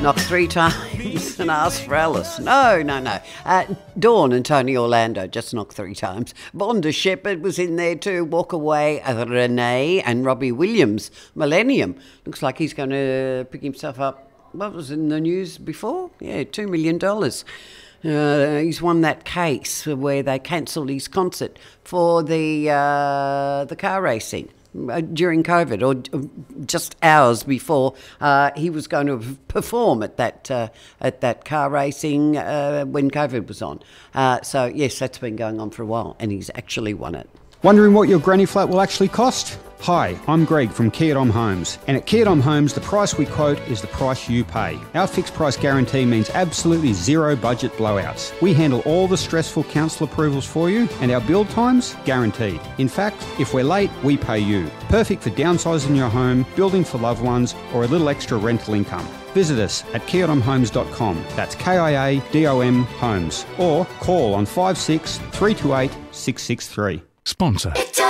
Knock 3 times and ask for Alice. No. Dawn and Tony Orlando just knocked 3 times. Bonda Shepherd was in there too. Walk Away, Renee and Robbie Williams. Millennium. Looks like he's going to pick himself up. What was in the news before? Yeah, $2 million. He's won that case where they cancelled his concert for the car racing during COVID, or just hours before he was going to perform at that car racing when COVID was on. So yes, that's been going on for a while, and he's actually won it. Wondering what your granny flat will actually cost? Hi, I'm Greg from Kia Dom Homes, and at Kia Dom Homes the price we quote is the price you pay. Our fixed price guarantee means absolutely zero budget blowouts. We handle all the stressful council approvals for you, and our build times guaranteed. In fact, if we're late, we pay you. Perfect for downsizing your home, building for loved ones, or a little extra rental income. Visit us at kiadomhomes.com. That's KIADOM Homes, or call on 56 328 663. Sponsor.